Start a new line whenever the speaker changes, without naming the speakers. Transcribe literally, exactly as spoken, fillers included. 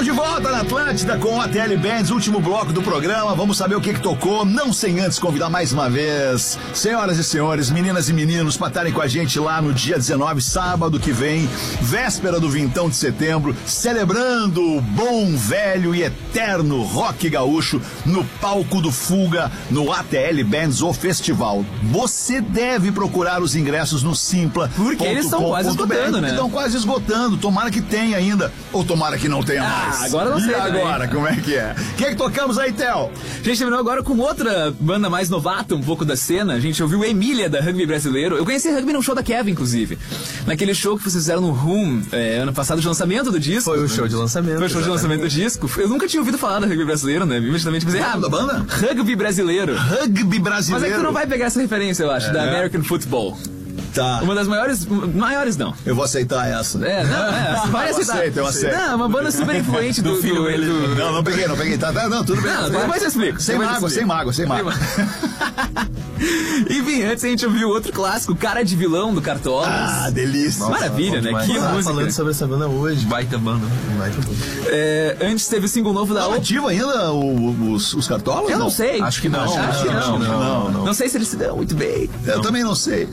Estamos de volta na Atlântida com A T L Bands, último bloco do programa. Vamos saber o que que tocou, não sem antes convidar mais uma vez senhoras e senhores, meninas e meninos, para estarem com a gente lá no dia dezenove, sábado que vem, véspera do vintão de setembro, celebrando o bom, velho e eterno rock gaúcho no palco do Fuga, no A T L Bands, o festival. Você deve procurar os ingressos no Simpla.
Porque eles estão quase esgotando, né?
Estão quase esgotando, tomara que tenha ainda, ou tomara que não tenha
Ah,
mais.
agora não sei.
E
também.
agora, como é que é? O que é que tocamos aí, Theo?
A gente terminou agora com outra banda mais novata, um pouco da cena. A gente ouviu Emília, da Rugby Brasileiro. Eu conheci Rugby num show da Kevin, inclusive. Naquele show que vocês fizeram no Room, é, ano passado, de lançamento do disco.
Foi o show de lançamento.
Foi o show de lançamento do disco. Eu nunca tinha ouvido falar da Rugby Brasileiro, né? Imediatamente pensei, ah,
da banda?
Rugby Brasileiro.
Rugby Brasileiro.
Mas é que tu não vai pegar essa referência, eu acho, é. da American Football.
Tá.
Uma das maiores... Maiores, não.
Eu vou aceitar essa.
É, não, é. Vai
eu
aceitar.
aceito, eu aceito.
Não, uma banda super influente do, do filho do, dele. Do...
Não, não peguei, não peguei. Tá, tá, não, tudo bem.
Não, depois eu explico.
Sem mágoa, sem mágoa, sem mágoa.
Enfim, antes a gente ouviu outro clássico, Cara de Vilão, do Cartolas.
Ah, delícia.
Nossa, maravilha, né? Que
música.
música.
Falando sobre essa banda hoje.
Baita banda.
Baita banda.
É, antes teve o single novo da...
Tá ativo ainda o, os, os Cartolas?
Eu não sei.
Acho que não.
Acho que não.
Não, não, não.
Não sei se eles se dão muito bem.
Eu também não sei.